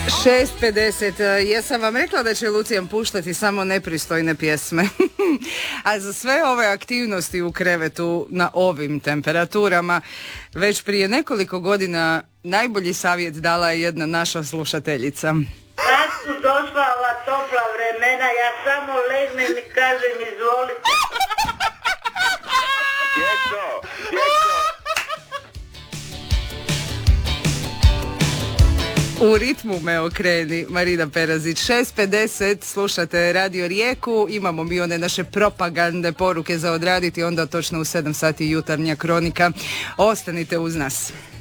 6:50. Jesam vam rekla da će Lucijan puštati samo nepristojne pjesme. A za sve ove aktivnosti u krevetu na ovim temperaturama već prije nekoliko godina najbolji savjet dala je jedna naša slušateljica. Kad su došla ova topla vremena, ja samo legnem i kažem izvolite. Djeco! U ritmu me okreni, Marina Perazić. 6:50, slušate Radio Rijeku, imamo mi one naše propagandne poruke za odraditi, onda točno u 7 sati jutarnja kronika. Ostanite uz nas.